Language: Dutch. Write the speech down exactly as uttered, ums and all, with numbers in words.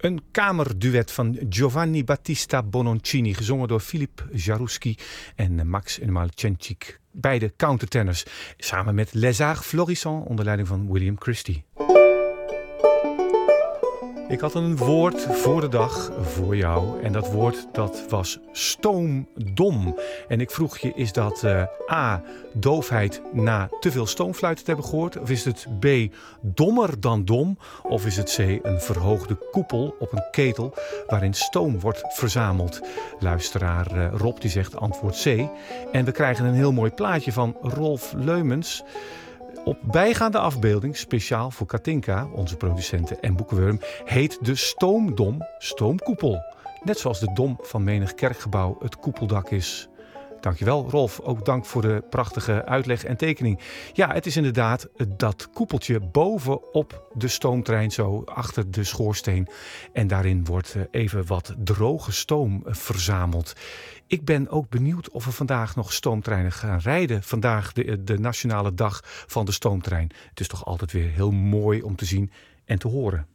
Een kamerduet van Giovanni Battista Bononcini, gezongen door Filip Jarouski en Max Malchenchik. Beide countertenors, samen met Les Arts Florissants onder leiding van William Christie. Ik had een woord voor de dag voor jou en dat woord dat was stoomdom. En ik vroeg je, is dat uh, A, doofheid na te veel stoomfluiten te hebben gehoord? Of is het B, dommer dan dom? Of is het C, een verhoogde koepel op een ketel waarin stoom wordt verzameld? Luisteraar uh, Rob die zegt antwoord C. En we krijgen een heel mooi plaatje van Rolf Leumens. Op bijgaande afbeelding, speciaal voor Katinka, onze producenten en boekenwurm, heet de stoomdom stoomkoepel. Net zoals de dom van menig kerkgebouw het koepeldak is. Dankjewel Rolf, ook dank voor de prachtige uitleg en tekening. Ja, het is inderdaad dat koepeltje bovenop de stoomtrein, zo achter de schoorsteen. En daarin wordt even wat droge stoom verzameld. Ik ben ook benieuwd of we vandaag nog stoomtreinen gaan rijden. Vandaag de, de nationale dag van de stoomtrein. Het is toch altijd weer heel mooi om te zien en te horen.